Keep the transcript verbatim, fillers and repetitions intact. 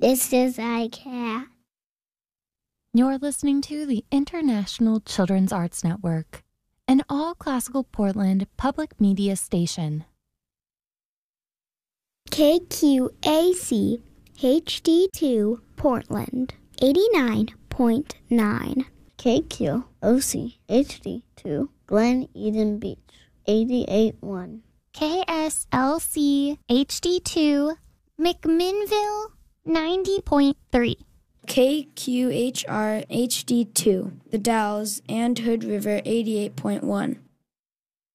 This is iCat. You're listening to the International Children's Arts Network, an all-classical Portland public media station. K Q A C H D two Portland, eighty-nine point nine. K Q O C H D two Glen Eden Beach, eighty-eight point one. K S L C H D two McMinnville, ninety point three. K Q H R H D two The Dalles and Hood River, eighty-eight point one.